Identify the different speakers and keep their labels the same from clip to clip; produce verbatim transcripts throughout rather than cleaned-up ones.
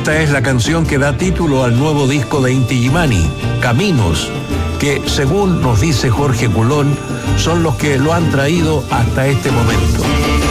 Speaker 1: Esta es la canción que da título al nuevo disco de Inti Illimani, Caminos, que según nos dice Jorge Culón, son los que lo han traído hasta este momento.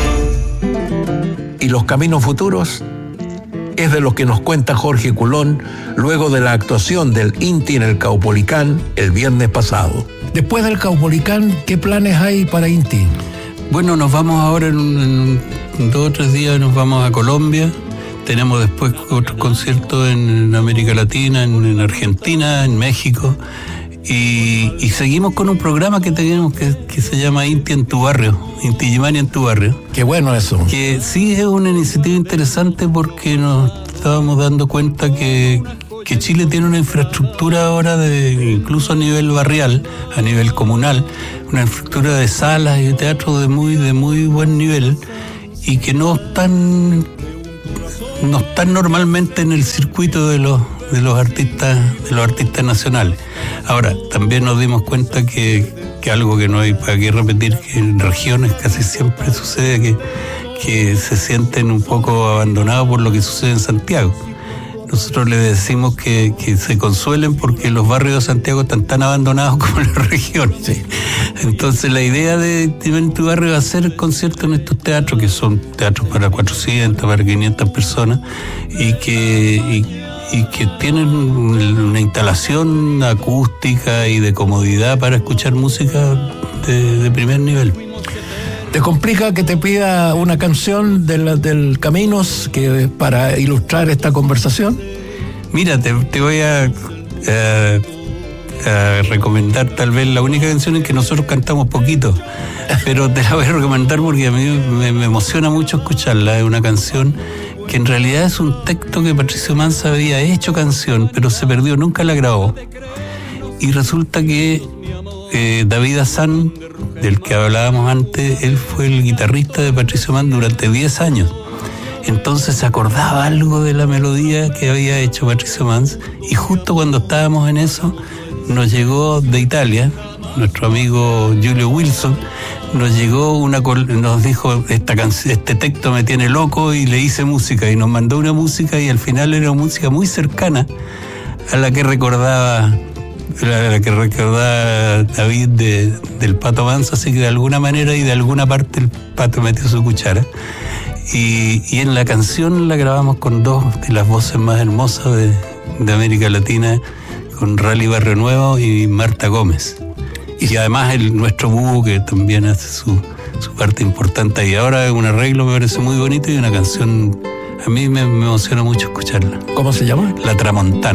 Speaker 1: ¿Y los caminos futuros? Es de los que nos cuenta Jorge Culón luego de la actuación del Inti en el Caupolicán el viernes pasado.
Speaker 2: Después del Caupolicán, ¿qué planes hay para Inti?
Speaker 3: Bueno, nos vamos ahora en, en, en dos o tres días, nos vamos a Colombia. Tenemos después otros conciertos en América Latina, en, en Argentina, en México. Y, y seguimos con un programa que tenemos que, que se llama Inti en tu barrio, Inti Illimani en tu barrio.
Speaker 2: Qué bueno eso.
Speaker 3: Que sí es una iniciativa interesante porque nos estábamos dando cuenta que, que Chile tiene una infraestructura ahora, de incluso a nivel barrial, a nivel comunal, una infraestructura de salas y de teatro de muy, de muy buen nivel y que no están, no están normalmente en el circuito de los de los artistas de los artistas nacionales. Ahora, también nos dimos cuenta que, que algo que no hay para qué repetir, que en regiones casi siempre sucede que, que se sienten un poco abandonados por lo que sucede en Santiago. Nosotros les decimos que, que se consuelen porque los barrios de Santiago están tan abandonados como las regiones. Sí. Entonces la idea de en tu barrio es hacer conciertos en estos teatros, que son teatros para cuatrocientas, para quinientas personas, y que... Y, y que tienen una instalación acústica y de comodidad para escuchar música de, de primer nivel.
Speaker 2: ¿Te complica que te pida una canción de la, del Caminos que para ilustrar esta conversación?
Speaker 3: Mira, te, te voy a, a, a recomendar tal vez la única canción en que nosotros cantamos poquito, pero te la voy a recomendar porque a mí me, me emociona mucho escucharla. Es una canción que en realidad es un texto que Patricio Manza había hecho canción, pero se perdió, nunca la grabó. Y resulta que eh, David Azán, del que hablábamos antes, él fue el guitarrista de Patricio Manza durante diez años. Entonces se acordaba algo de la melodía que había hecho Patricio Manza, y justo cuando estábamos en eso, nos llegó de Italia, nuestro amigo Julio Wilson, nos llegó una, nos dijo, esta canción, este texto me tiene loco, y le hice música, y nos mandó una música, y al final era una música muy cercana a la que recordaba, a la que recordaba David de, del Pato Manzo, así que de alguna manera y de alguna parte el Pato metió su cuchara. Y, y en la canción la grabamos con dos de las voces más hermosas de, de América Latina, con Rally Barrio Nuevo y Marta Gómez. Y además el nuestro búho, que también hace su, su parte importante. Y ahora un arreglo me parece muy bonito y una canción, a mí me, me emociona mucho escucharla.
Speaker 2: ¿Cómo se llama?
Speaker 3: La Tramontana.